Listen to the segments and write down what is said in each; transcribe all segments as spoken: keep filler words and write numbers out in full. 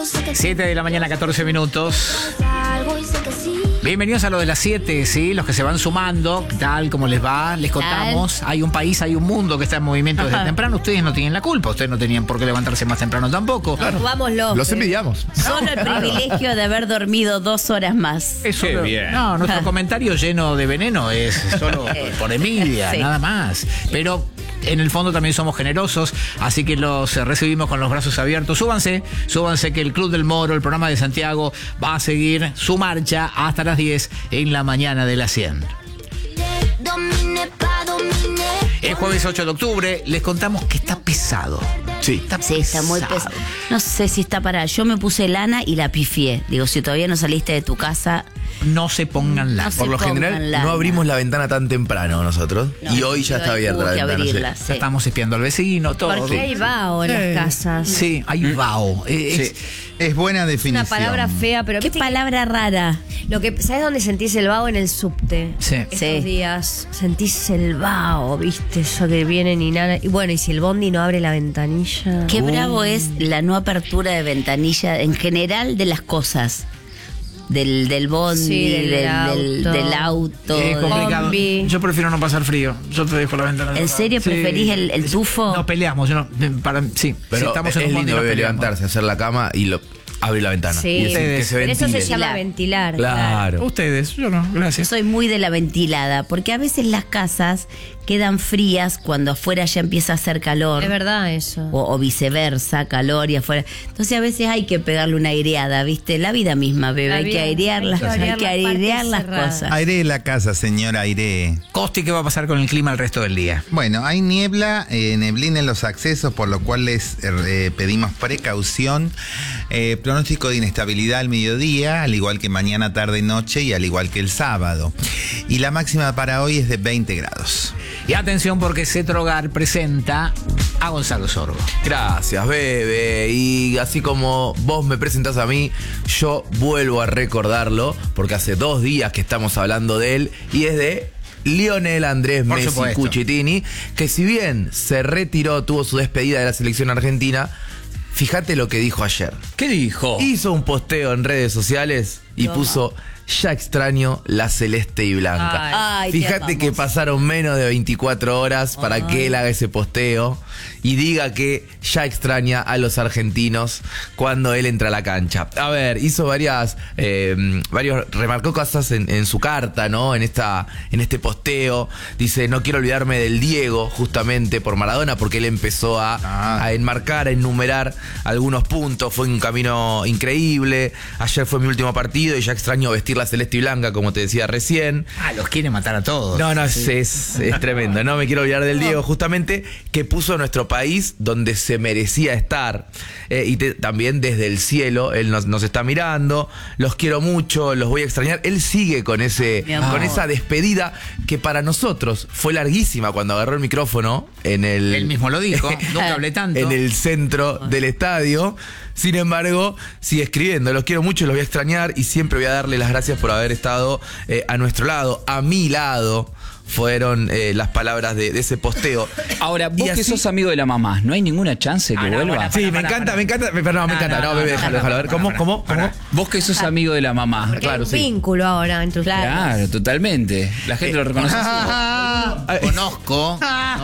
siete de la mañana, catorce minutos. Bienvenidos a lo de las siete, ¿sí? Los que se van sumando, ¿qué tal? ¿Cómo les va? Les contamos, hay un país, hay un mundo que está en movimiento desde Ajá. temprano. Ustedes no tienen la culpa, ustedes no tenían por qué levantarse más temprano tampoco. Claro. Vámonos. Los envidiamos. Solo el privilegio de haber dormido dos horas más. Eso Qué bien. No, nuestro comentario lleno de veneno es solo por envidia, sí. nada más. Pero en el fondo también somos generosos, así que los recibimos con los brazos abiertos. Súbanse, súbanse que el Club del Moro, el programa de Santiago, va a seguir su marcha hasta las diez en la mañana de las cien. El jueves ocho de octubre les contamos que está pesado. Sí, está, sí, está muy pesado. No sé si está para... Yo me puse lana y la pifié. Digo, si todavía no saliste de tu casa... No se pongan lana. No Por lo general, lana. no abrimos la ventana tan temprano nosotros. No, y hoy ya está abierta la ventana. Abrirla, sí. Sí. Estamos espiando al vecino, todo. Porque hay vaho en eh, las casas. Sí, hay vaho. Eh, sí. es, es buena definición. Una palabra fea, pero... ¿Qué palabra rara? Lo que, ¿sabes dónde sentís el vaho? En el subte. Sí. Estos sí. días sentís el vaho, ¿viste? Eso que vienen y nada. Y bueno, y si el bondi no abre la ventanilla... Qué uh. bravo es la no apertura de ventanilla en general de las cosas. Del, del bondi, sí, del, del, auto. Del, del auto. Es complicado. Bombi. Yo prefiero no pasar frío. Yo te dejo la ventana. ¿En serio sí. preferís el, el tufo? No peleamos. Yo no, para, sí, pero si estamos es en un lindo bondi, levantarse, hacer la cama y lo, abrir la ventana. Sí, y que se pero eso se ventile. llama ventilar. Claro. claro. Ustedes, yo no, gracias. Soy muy de la ventilada, porque a veces las casas quedan frías cuando afuera ya empieza a hacer calor. Es verdad eso. O, o viceversa, calor y afuera. Entonces a veces hay que pegarle una aireada, ¿viste? La vida misma, bebé. La hay vida, que airear hay las que cosas, hay que airear airear las las partes cosas. Airee la casa, señora, airee. Costi, ¿qué va a pasar con el clima el resto del día? Bueno, hay niebla, eh, neblina en los accesos, por lo cual les eh, pedimos precaución. Eh, pronóstico de inestabilidad al mediodía, al igual que mañana, tarde y noche, y al igual que el sábado. Y la máxima para hoy es de veinte grados. Y atención porque Cetrogar presenta a Gonzalo Sorgo. Gracias, bebé. Y así como vos me presentás a mí, yo vuelvo a recordarlo, porque hace dos días que estamos hablando de él, y es de Lionel Andrés Por Messi supuesto. Cucitini, que si bien se retiró, tuvo su despedida de la selección argentina, fíjate lo que dijo ayer. ¿Qué dijo? Hizo un posteo en redes sociales y Toma. puso: ya extraño la celeste y blanca. Ay, ay, Fíjate te que amamos. pasaron menos de veinticuatro horas para Ay. que él haga ese posteo y diga que ya extraña a los argentinos cuando él entra a la cancha. A ver, hizo varias, eh, varios, remarcó cosas en, en su carta, ¿no? En esta, en este posteo. Dice: no quiero olvidarme del Diego, justamente por Maradona, porque él empezó a, Ah. a enmarcar, a enumerar algunos puntos. Fue un camino increíble. Ayer fue mi último partido y ya extraño vestir la celeste y blanca, como te decía recién. Ah, los quiere matar a todos. No, no, es, es, es tremendo. No me quiero olvidar del Diego, justamente, que puso a nuestro país donde se merecía estar. Eh, y te, también desde el cielo, él nos, nos está mirando. Los quiero mucho, los voy a extrañar. Él sigue con, ese, Mi amor. con esa despedida que para nosotros fue larguísima cuando agarró el micrófono en el... Él mismo lo dijo, nunca hablé tanto. En el centro del estadio. Sin embargo, sigue escribiendo: los quiero mucho, los voy a extrañar y siempre voy a darle las gracias por haber estado eh, a nuestro lado, a mi lado. Fueron eh, las palabras de, de ese posteo. Ahora, vos Y que así- sos amigo de la mamá, ¿no hay ninguna chance que Ah, no, vuelva? bueno, Sí, me para, encanta, para. me encanta. me- Perdón, me No, encanta. no, No, no, bebé, no, déjalo, no, déjalo. A ver, no, ¿cómo, no, cómo, para. cómo? Vos que sos amigo de la mamá. Porque Claro, hay un sí. vínculo ahora entre ustedes. Claro, totalmente. La gente lo reconoce así. Conozco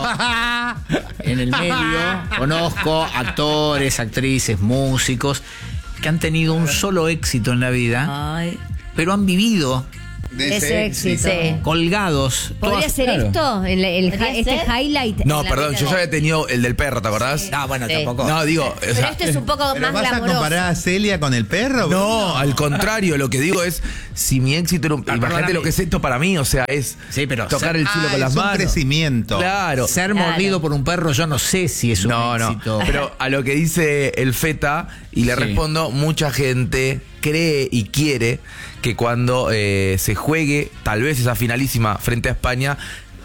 no, en el medio, conozco actores, actrices, músicos que han tenido un solo éxito en la vida, Ay. pero han vivido De Ese éxito. Sí. colgados. ¿Podría todas- ser claro. esto? El, el- ¿Podría este ser? highlight. No, en la perdón, vida yo ya de- había tenido el del perro, ¿te acordás? Ah, bueno, Sí. tampoco. No, digo, o Pero sea, este es un poco ¿Pero más vas a glamoroso. comparar a Celia con el perro? no, al contrario, lo que digo es, si mi éxito era un... Ah, imagínate perdóname. lo que es esto para mí, o sea, es Sí, pero tocar ser- el cielo Ah, con las es un manos. crecimiento. Claro. Ser Claro. mordido por un perro, yo no sé si es un No, no. éxito. Pero a lo que dice el Feta, y le Sí. respondo, mucha gente cree y quiere que cuando eh, se juegue, tal vez esa finalísima frente a España,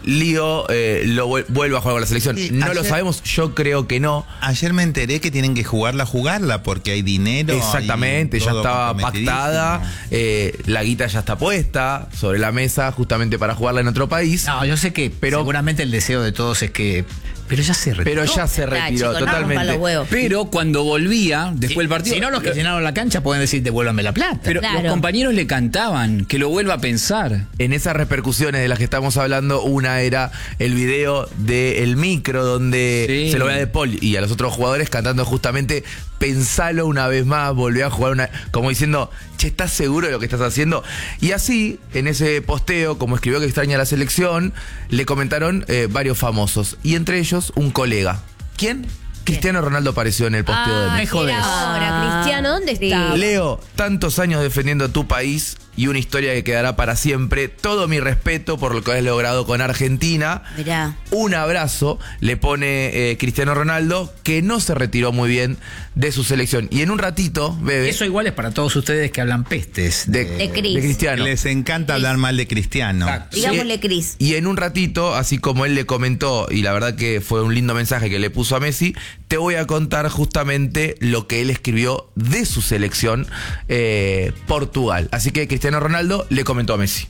Lío eh, lo vuel- vuelva a jugar con la selección. Sí, no lo ayer- sabemos, yo creo que no. Ayer me enteré que tienen que jugarla, jugarla, porque hay dinero. Exactamente, y ya todo estaba comprometidísimo. pactada, eh, la guita ya está puesta sobre la mesa justamente para jugarla en otro país. No, yo sé que pero seguramente el deseo de todos es que Pero ya se retiró. Pero ya se Está, retiró, chicos, no rompan totalmente. los huevos. Pero cuando volvía, después del partido. Si no, los que llenaron la cancha pueden decir devuélvame la plata. Pero Claro. los compañeros le cantaban que lo vuelva a pensar. En esas repercusiones de las que estamos hablando, una era el video del micro donde Sí. se lo ve a De Paul y a los otros jugadores cantando justamente pensalo una vez más, volvió a jugar una, como diciendo, che, ¿estás seguro de lo que estás haciendo? Y así, en ese posteo, como escribió que extraña la selección, le comentaron eh, varios famosos, y entre ellos un colega. ¿Quién? Cristiano Ronaldo apareció en el posteo de Ah, Messi. Me jodés. ahora, Cristiano, ¿dónde Sí. está? Leo, tantos años defendiendo tu país y una historia que quedará para siempre. Todo mi respeto por lo que has logrado con Argentina. Mirá. Un abrazo le pone eh, Cristiano Ronaldo, que no se retiró muy bien de su selección. Y en un ratito, bebé, Eso igual es para todos ustedes que hablan pestes. de, De Cris. de Cristiano. Les encanta hablar mal de Cristiano. Exacto. Digámosle Cris. Y en un ratito, así como él le comentó, y la verdad que fue un lindo mensaje que le puso a Messi, te voy a contar justamente lo que él escribió de su selección, eh, Portugal. Así que Cristiano Ronaldo le comentó a Messi.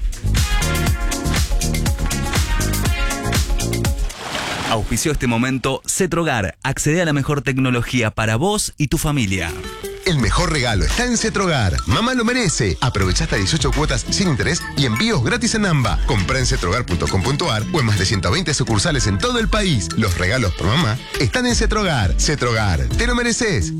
Auspició este momento Cetrogar. Accede a la mejor tecnología para vos y tu familia. El mejor regalo está en Cetrogar. Mamá lo merece. Aprovecha hasta dieciocho cuotas sin interés y envíos gratis en AMBA. Comprá en cetrogar punto com punto ar o en más de ciento veinte sucursales en todo el país. Los regalos por mamá están en Cetrogar. Cetrogar, te lo mereces.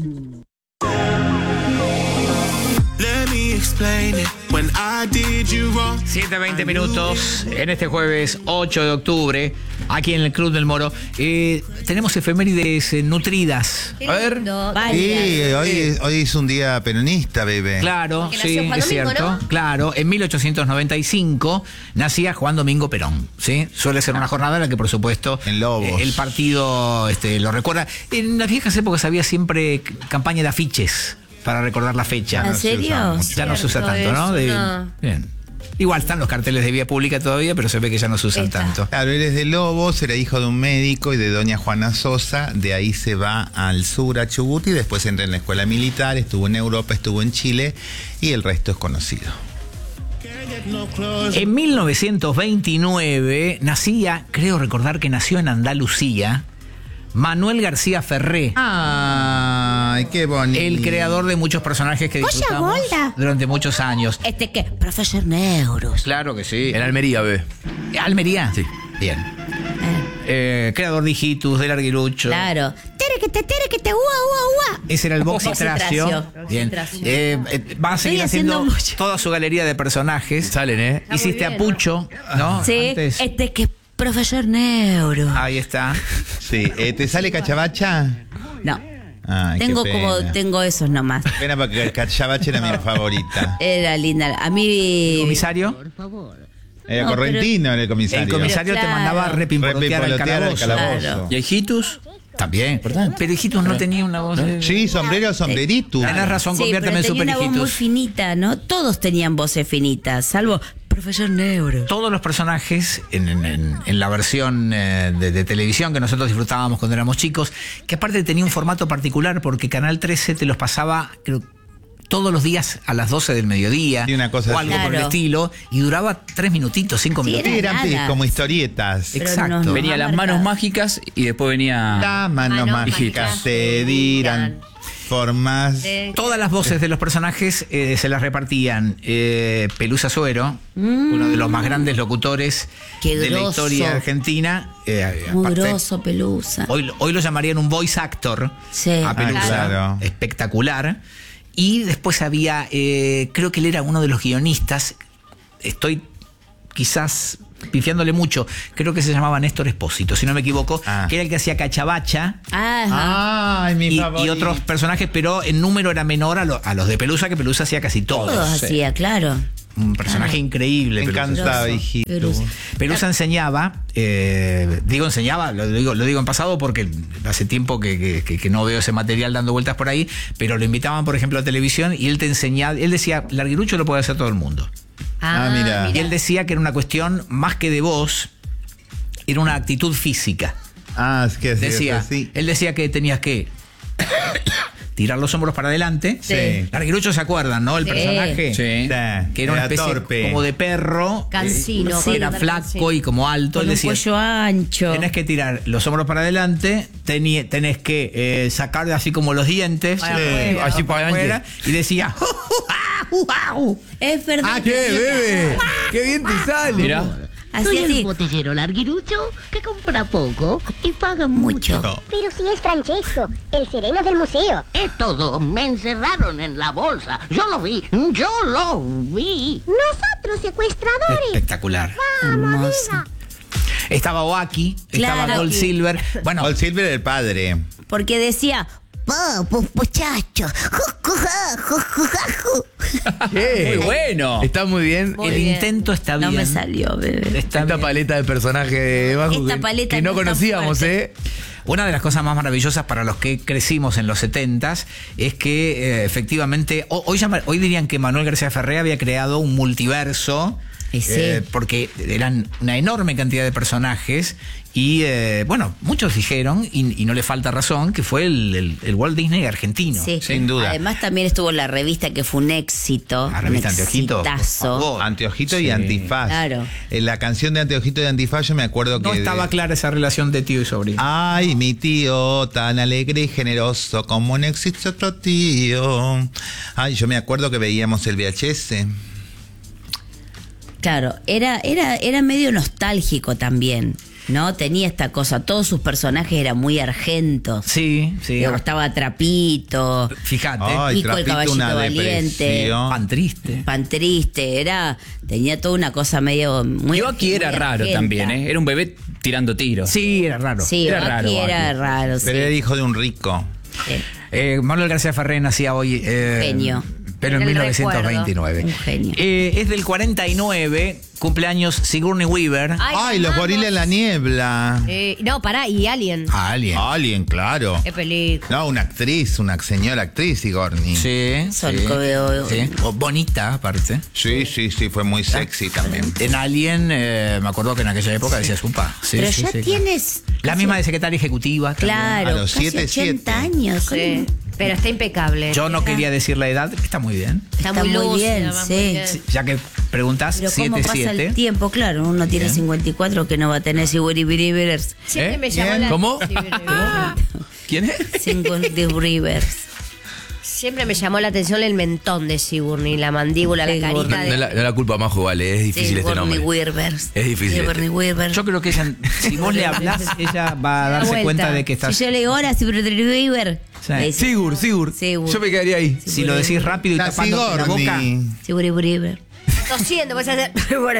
siete veinte minutos en este jueves ocho de octubre, aquí en el Club del Moro. Eh, tenemos efemérides eh, nutridas. A ver. Sí, hoy, hoy es un día peronista, bebé. Claro, Porque sí, nació Juan es Domingo, cierto. ¿no? Claro, en mil ochocientos noventa y cinco nacía Juan Domingo Perón. ¿Sí? Suele ser una jornada en la que, por supuesto, En Lobos. eh, el partido este, lo recuerda. En las viejas épocas había siempre campaña de afiches para recordar la fecha. ¿En serio? Ya no se usa Cierto tanto, ¿no? eso, De- no. Bien. Igual están los carteles de vía pública todavía, pero se ve que ya no se usan Está. tanto. Claro, él es de Lobos, era hijo de un médico y de doña Juana Sosa. De ahí se va al sur, a Chubut, y después entra en la escuela militar, estuvo en Europa, estuvo en Chile, y el resto es conocido. En mil novecientos veintinueve nacía, creo recordar que nació en Andalucía, Manuel García Ferré. Ay, qué bonito. El creador de muchos personajes que disfrutamos durante muchos años. ¿Este qué? Profesor Neuros. Claro que sí. En Almería, bebé. Almería. Sí. Bien. Eh, creador de Hijitus, del Arguirucho. Claro. Tere que te, tere que te, guau, guau, guau. Ese era el Boxitracio. Boxitracio. Bien. Eh, eh, va a seguir Estoy haciendo haciendo mucho. toda su galería de personajes. Salen, ¿eh? muy Hiciste bien, a Pucho, ¿no? Sí, Antes. este que es Profesor Neuro. Ahí está. Sí, eh, ¿te sale Cachabacha? No. Ay, qué Tengo pena. como, tengo esos nomás. Pena porque Cachabacha era mi favorita. Era linda. A mí. Comisario. Era No, correntino el comisario. El comisario Pero te claro. mandaba a repimpolotear al Repimpolotear al calabozo. calabozo. Claro. ¿Y hay Hijitus? También. Pero Hijitus no tenía una voz. de- Sí, sombrero, sombrerito. Tenés razón, Sí, conviérteme en pero tenía Super una voz muy Hijitus. finita, ¿no? Todos tenían voces finitas, salvo Profesor Neuro. Todos los personajes en, en- en- en la versión eh, de, de televisión que nosotros disfrutábamos cuando éramos chicos, que aparte tenía un formato particular porque Canal trece te los pasaba, creo, todos los días a las doce del mediodía Sí, una cosa o así. algo por el Claro. estilo, y duraba tres minutitos, cinco Sí, minutos. Sí, eran nada. como historietas. Pero Exacto. nos- nos Venía ha las marcado. manos mágicas y después venía. Las manos Manos mágicas mágicas te dirán formas. De- Todas las voces de los personajes eh, se las repartían eh, Pelusa Suero, uno de los más grandes locutores Qué de la groso. historia argentina. eh, Muy aparte, groso, Pelusa. Hoy, hoy lo llamarían un voice actor Sí. a Pelusa, Ah, claro. espectacular. Y después había, eh, creo que él era uno de los guionistas, estoy quizás pifiándole mucho, creo que se llamaba Néstor Espósito, si no me equivoco, Ah. que era el que hacía Cachabacha. Ajá. Ay, mi Y, favorito. y otros personajes, pero en número era menor a, lo- a los de Pelusa, que Pelusa hacía casi todos. Todos hacía, claro. Un personaje increíble. Me Pelusa. encantaba, Grosso. hijito. Pelusa. Pelusa enseñaba, eh, digo enseñaba, lo digo, lo digo en pasado porque hace tiempo que, que- que- que no veo ese material dando vueltas por ahí, pero lo invitaban, por ejemplo, a televisión y él te enseñaba, él decía, Larguirucho lo puede hacer todo el mundo. Ah, mira. Y él decía que era una cuestión más que de voz, era una actitud física. Ah, es que es Decía, sí. él decía que tenías que tirar los hombros para adelante. Sí. Larguirucho, ¿se acuerdan, no? El Sí. personaje. Sí. Que era una especie torpe. como de perro. Cansino, eh, con era andar flaco cansino. y como alto. Con Él un decía, cuello ancho. tenés que tirar los hombros para adelante, tení- tenés que eh, sacar así como los dientes. Para eh, afuera. Así para adelante. afuera, y decía, "Ju, ju, ah, ju, ah, ju". Es verdad. Ah, ¿qué, bebé? ¡Qué bien te sale! Mira. Así, Soy así. el botellero larguirucho que compra poco y paga Mucho. mucho. Pero si es Francesco, el sereno del museo. Es todo. Me encerraron en la bolsa. Yo lo vi. Yo lo vi. Nosotros secuestradores. Espectacular. Hermosa. Estaba Oaki, estaba Claro. Gold Silver. Bueno, Gold Silver, el padre. Porque decía, vamos, muchachos. ¿Qué? Muy bueno. Está muy bien. Muy el bien. intento está No bien. me salió, bebé. Está Esta bien. paleta de personajes de Maju Esta que, paleta que no no está conocíamos, fuerte. ¿eh? Una de las cosas más maravillosas para los que crecimos en los setentas es que eh, efectivamente, ho- hoy, llama- hoy dirían que Manuel García Ferré había creado un multiverso, Y sí. eh, porque eran una enorme cantidad de personajes y eh, bueno, muchos dijeron, y, y no le falta razón, que fue el, el- el Walt Disney argentino. Sí. Sin duda. Además también estuvo en la revista que fue un éxito. La revista un Anteojito, por exitazo. favor. Anteojito Sí. y Antifaz. Claro. En la canción de Anteojito y Antifaz yo me acuerdo que... No estaba de- clara esa relación de tío y sobrino. Ay, mi tío, tan alegre y generoso como no existe otro tío. Ay, yo me acuerdo que veíamos el V H S. Claro, era, era, era medio nostálgico también, ¿no? Tenía esta cosa, todos sus personajes eran muy argentos. Sí, sí. Digo, estaba Trapito, Fíjate. Ay, Nico el Trapito, Caballito una Valiente, depresión. Pan triste. Pan Triste, era, tenía toda una cosa medio muy... Yoaki era muy raro argenta. también, ¿eh? Era un bebé tirando tiros. Sí, era raro. Sí, Era Yoaki raro, era Yoaki. raro, sí. Pero era hijo de un rico. Sí. Eh, Manuel García Ferré nacía hoy. eh, Genio. Pero en En el mil novecientos veintinueve. Un genio. Eh, es del cuarenta y nueve, cumpleaños Sigourney Weaver. Ay, los gorilas en la niebla. Eh, no, pará, y Alien. Ah, Alien. Alien, claro. Qué película. No, una actriz, una señora actriz, Sigourney. Sí, Son sí, como- sí. O bonita, aparte. Sí, sí, sí, fue muy sexy también. En Alien, eh, me acuerdo que en aquella época decía Supa. Sí, Pero sí, ya sí, tienes... La misma de secretaria ejecutiva. también. Claro, A los casi siete, ochenta siete. años. Sí. Pero está impecable. Yo no quería decir la edad, está muy bien. Está, Está muy, muy lúcida, bien, además, sí. muy bien. Sí, ya que preguntás, Pero cómo siete pasa siete. el tiempo, claro, uno tiene Bien. cincuenta y cuatro que no va a tener Sigourney Weaver. Siempre ¿Eh? me llamó Bien. la... ¿Cómo? Sí, sí, sí. ¿Quién es? Sigourney Weaver. Siempre me llamó la atención el mentón de Sigourney, la mandíbula, la Sigourney. No, carita no de... la, no la culpa más, vale, es difícil este Sigourney nombre. Weaver. Es difícil Sigourney este. Weaver. Yo creo que ella, si vos le hablas, ella va a Da darse vuelta. cuenta de que estás. Si yo le digo ahora Sigourney Weaver. Sí. le dice, Sigur, Sigur. Sigur. Yo me quedaría ahí. Si lo decís rápido y La tapándote la boca. Sigourney. Sigourney Weaver. Tosiendo, pues hacer...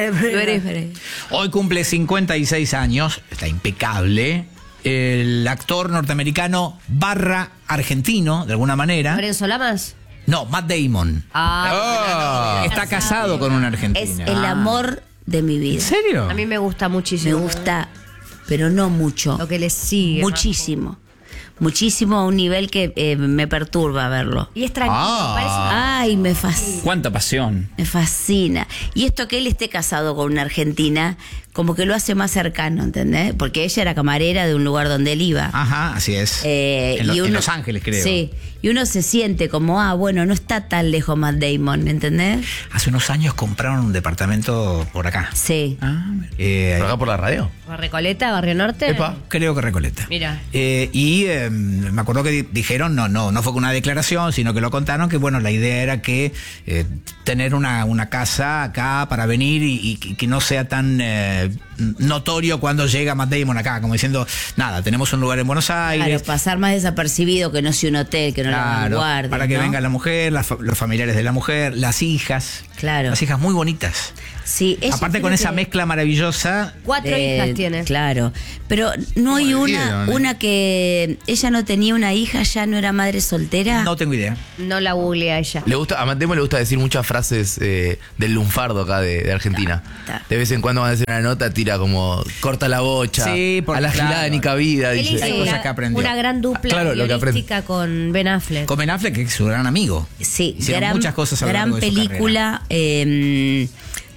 Hoy cumple cincuenta y seis años, está impecable. El actor norteamericano barra argentino, de alguna manera. ¿Lorenzo Lamas? No, Matt Damon. Ah, Ah. Está casado con una Es argentina. el Ah. amor de mi vida. ¿En serio? a mí me gusta Me muchísimo. gusta, pero no mucho. Lo que le sigue. Muchísimo. Muchísimo a un nivel que eh, me perturba verlo. Y es tranquilo, Ah. parece... Ay, me fascina. Cuánta pasión. Me fascina. Y esto que él esté casado con una argentina, como que lo hace más cercano, ¿entendés? Porque ella era camarera de un lugar donde él iba. Ajá, así es. Eh, en, lo- y en uno- Los Ángeles, creo. Sí. Y uno se siente como, ah, bueno, no está tan lejos Matt Damon, ¿entendés? Hace unos años compraron un departamento por acá. Sí. Ah, eh, ¿Por acá por la radio? Recoleta, Barrio Norte. Epa. creo que Recoleta. Mira. Eh, y eh, me acuerdo que di- dijeron, no, no, no fue con una declaración, sino que lo contaron, que bueno, la idea era que eh, tener una, una casa acá para venir y, y que- que no sea tan eh, notorio cuando llega Matt Damon acá, como diciendo, nada, tenemos un lugar en Buenos Aires. Claro, pasar más desapercibido que no sea un hotel, que no Claro, la guardia. para que venga la mujer, las fa- los familiares de la mujer, las hijas. Claro. Las hijas muy bonitas. Sí, ella Aparte con creo esa que- mezcla maravillosa. Cuatro de- hijas tiene. Claro, pero no hay ¿Cómo una, hicieron, eh? una que ella no tenía una hija, ya no era madre soltera. No tengo idea. No la googlea ella. Le gusta, a Matemo le gusta decir muchas frases eh, del lunfardo acá de, de Argentina. Ta, ta. De vez en cuando van a hacer una nota, tira como corta la bocha, Sí, porque, a la gilada claro. ni cabida, Él dice. hizo Hay cosas una, que aprendió. una gran dupla Claro, lo que aprende. guionística con Ben Affleck. Con Ben Affleck, que es su gran amigo. Sí, Hicieron gran, muchas cosas a lo gran largo de su película. eh,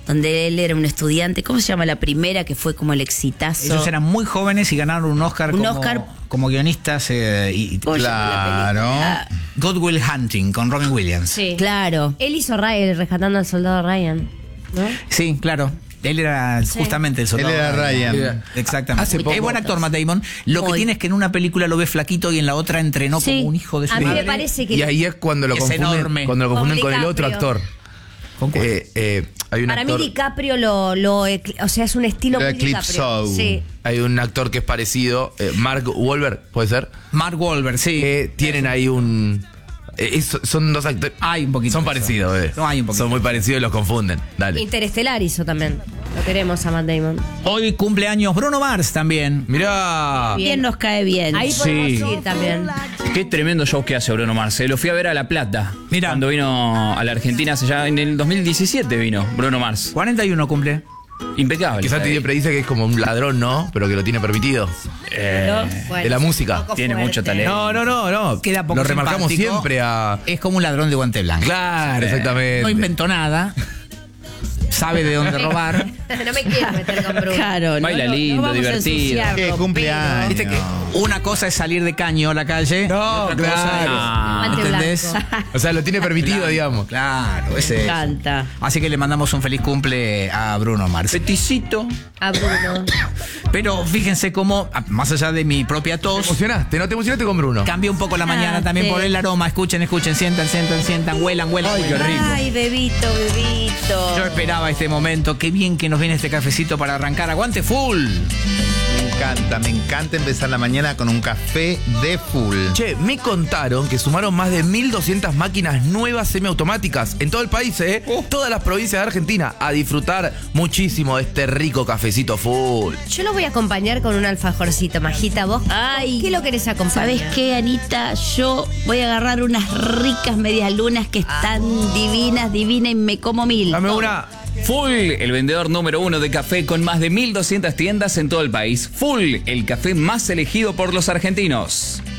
donde él era un estudiante. ¿Cómo se llama la primera que fue como el exitazo? Ellos eran muy jóvenes y ganaron un Oscar, Un como, Oscar. como guionistas. Eh, y, ¿Cómo se llama la película? Good Will Hunting con Robin Williams. Sí. Claro. Él hizo Ryan, rescatando al soldado Ryan, ¿no? Sí, claro. Él era Sí. justamente el soldado. Él era Ryan. Exactamente. Hace poco- Es buen actor, Matt Damon. Lo que Muy. tiene es que en una película lo ves flaquito y en la otra entrenó Sí. como un hijo de su A mí me madre. parece que Y ahí es cuando lo Es confunden, enorme. cuando lo confunden Con con el otro DiCaprio. actor. ¿Con cuál? Eh, eh, hay un para actor, mí DiCaprio lo, lo ecl- o sea, es un estilo Lo muy DiCaprio. eclipsó. Sí. hay un actor que es parecido, eh, Mark Wahlberg, ¿puede ser? Mark Wahlberg, sí. Que tienen ahí un... eh, es- son dos actores... Hay un poquito Son de eso. parecidos, eh. No, hay un poquito. Son muy parecidos y los confunden. Dale. Interestelar hizo también. Lo queremos a Matt Damon. Hoy cumpleaños Bruno Mars también. Mirá. Bien nos cae bien. Ahí podemos Sí. ir también. Qué tremendo show que hace Bruno Mars. eh. Lo fui a ver a La Plata. Mirá. Cuando vino a la Argentina hace ya en el dos mil diecisiete vino Bruno Mars. cuarenta y uno cumple. Impecable. Que Santi siempre dice que es como un ladrón, ¿no? Pero que lo tiene permitido. Eh, Bueno, de la es un música. poco Tiene fuerte. mucho talento. No, no, no, no. Queda poco Lo remarcamos simpático. siempre a... Es como un ladrón de guante blanco. Claro, exactamente. No inventó nada. Sabe de dónde robar. No me quiero meter con Bruno. Claro, Baila lindo, vamos a divertido. ensuciarlo, Qué cumpleaños. Viste que una cosa es salir de caño a la calle. No, y otra cosa claro. es- Ah, ¿entendés? blanco. O sea, lo tiene permitido, Claro, digamos. Claro, ese Me es. encanta. Así que le mandamos un feliz cumple a Bruno Mars. Peticito. A Bruno. Pero fíjense cómo, a- más allá de mi propia ¿Te tos, emocionaste? ¿No te emocionaste con Bruno? cambia un poco la mañana Ah, también sí. por el aroma. Escuchen, escuchen, sientan, sientan, sientan, huelan, huelan. Ay, qué huelan. rico. Ay, bebito, bebito. Yo esperaba este momento. Qué bien que nos viene este cafecito para arrancar. Aguante full. Me encanta, me encanta empezar la mañana con un café de full. Che, me contaron que sumaron más de mil doscientas máquinas nuevas semiautomáticas en todo el país, ¿eh? Todas las provincias de Argentina a disfrutar muchísimo de este rico cafecito full. Yo lo voy a acompañar con un alfajorcito, Majita. ¿Vos Ay, qué lo querés acompañar? ¿Sabes qué, Anita? Yo voy a agarrar unas ricas medias lunas que están divinas, divinas y me como mil. Dame una. Full, el vendedor número uno de café con más de mil doscientas tiendas en todo el país. Full, el café más elegido por los argentinos.